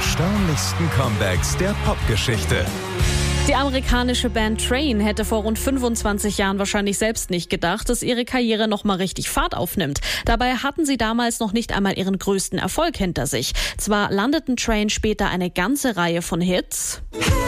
erstaunlichsten Comebacks der Popgeschichte. Die amerikanische Band Train hätte vor rund 25 Jahren wahrscheinlich selbst nicht gedacht, dass ihre Karriere nochmal richtig Fahrt aufnimmt. Dabei hatten sie damals noch nicht einmal ihren größten Erfolg hinter sich. Zwar landeten Train später eine ganze Reihe von Hits.